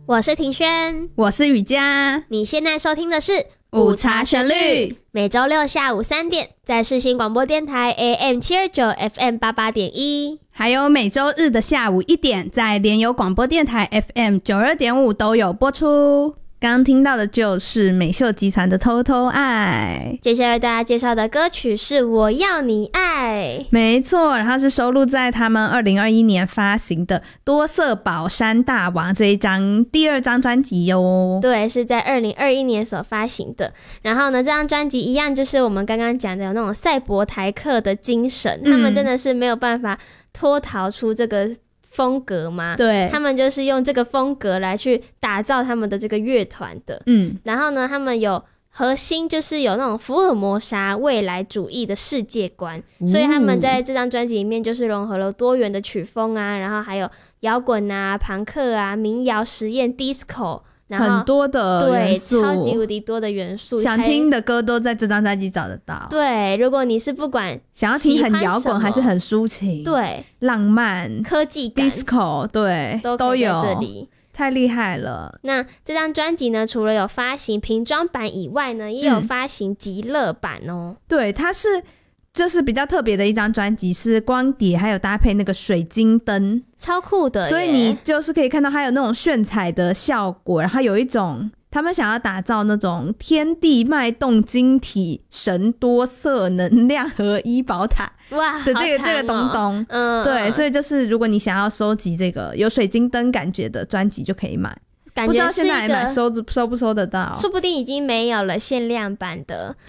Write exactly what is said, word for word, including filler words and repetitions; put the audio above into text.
我是庭轩， 我是雨佳。 你现在收听的是午茶旋律， 每周六下午三点在世新广播电台 A M 七二九 F M 八八点一， 还有每周日的下午一点在联友广播电台 F M 九二点五都有播出。刚刚听到的就是美秀集团的偷偷爱， 接下来为大家介绍的歌曲是我要你爱， 没错，然后是收录在他们二零二一年发行的多色宝山大王这一张第二张专辑哟。 对，是在二零二一年所发行的。然后呢，这张专辑一样就是我们刚刚讲的有那种赛博台客的精神、嗯、他们真的是没有办法脱逃出这个风格吗？ 对， 他们就是用这个风格来去打造他们的这个乐团的。嗯，然后呢，他们有核心就是有那种福尔摩沙未来主义的世界观、哦、所以他们在这张专辑里面就是融合了多元的曲风啊，然后还有摇滚啊、朋克啊、民谣、实验、disco，然后很多的元素， 对，超级无敌多的元素， 想听的歌都在这张专辑找得到。 对，如果你是不管想要听很摇滚还是很抒情， 对， 浪漫、 科技感、 disco， 对， 都可以在这里， 太厉害了。 那这张专辑呢，除了有发行瓶装版以外呢，也有发行极乐版哦、嗯。 对，它是就是比较特别的一张专辑，是光碟还有搭配那个水晶灯， 超酷的耶。 所以你就是可以看到它有那种炫彩的效果，然后有一种他们想要打造那种天地脉动晶体神多色能量合一宝塔哇的这个、 哦、 这个东东。嗯，对，所以就是如果你想要收集这个有水晶灯感觉的专辑就可以买， 感觉是一个不知道现在买收收不收得到， 说不定已经没有了限量版的。